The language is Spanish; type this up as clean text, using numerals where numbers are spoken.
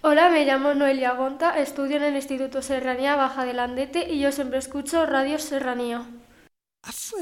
Hola, me llamo Noelia Gonta, estudio en el Instituto Serranía Baja de Landete y yo siempre escucho Radio Serranía.